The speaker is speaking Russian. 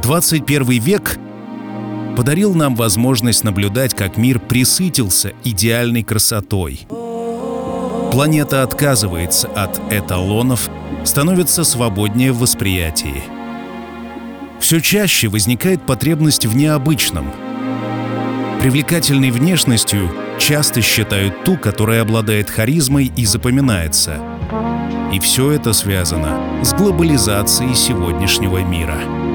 21 век подарил нам возможность наблюдать, как мир пресытился идеальной красотой. Планета отказывается от эталонов, становится свободнее в восприятии. Все чаще возникает потребность в необычном. Привлекательной внешностью часто считают ту, которая обладает харизмой и запоминается. И все это связано с глобализацией сегодняшнего мира.